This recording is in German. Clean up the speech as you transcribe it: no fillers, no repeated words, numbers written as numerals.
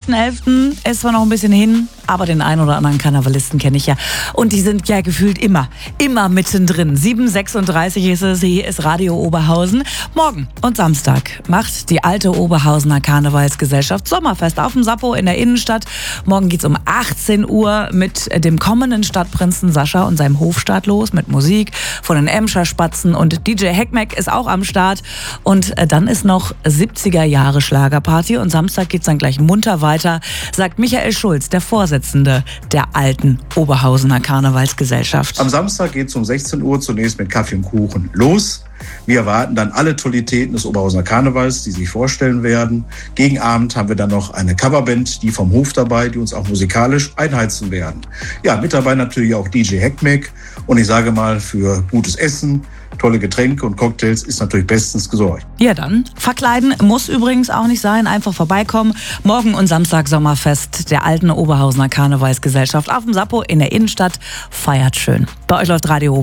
30.11. ist zwar noch ein bisschen hin, aber den einen oder anderen Karnevalisten kenne ich ja. Und die sind ja gefühlt immer mittendrin. 7:36 ist es, hier ist Radio Oberhausen. Morgen und Samstag macht die alte Oberhausener Karnevalsgesellschaft Sommerfest auf dem Sappo in der Innenstadt. Morgen geht's um 18 Uhr mit dem kommenden Stadtprinzen Sascha und seinem Hofstaat los mit Musik von den Emscher Spatzen und DJ Heckmeck ist auch am Start. Und dann ist noch 70er Jahre Schlagerparty und Samstag geht's dann gleich munter weiter, sagt Michael Schulz, der Vorsitzende der alten Oberhausener Karnevalsgesellschaft. Am Samstag geht's um 16 Uhr zunächst mit Kaffee und Kuchen los. Wir erwarten dann alle Tollitäten des Oberhausener Karnevals, die sich vorstellen werden. Gegen Abend haben wir dann noch eine Coverband, die vom Hof dabei, die uns auch musikalisch einheizen werden. Ja, mit dabei natürlich auch DJ Heckmeck. Und ich sage mal, für gutes Essen, tolle Getränke und Cocktails ist natürlich bestens gesorgt. Ja, dann verkleiden muss übrigens auch nicht sein. Einfach vorbeikommen. Morgen und Samstag Sommerfest der alten Oberhausener Karnevalsgesellschaft auf dem Sappo in der Innenstadt. Feiert schön. Bei euch läuft Radio